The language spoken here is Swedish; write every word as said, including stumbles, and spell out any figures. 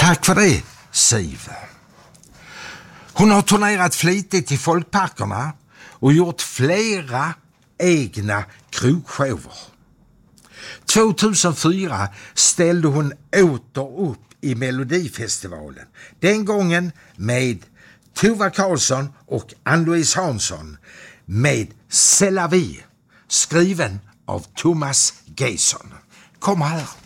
Tack för det, Siv. Hon har turnerat flitigt i folkparkerna och gjort flera egna krogshower. tjugohundrafyra ställde hon åter upp i Melodifestivalen. Den gången med Tova Karlsson och Ann-Louise Hansson med C'est la vie, skriven av Thomas Gesson. Kom här.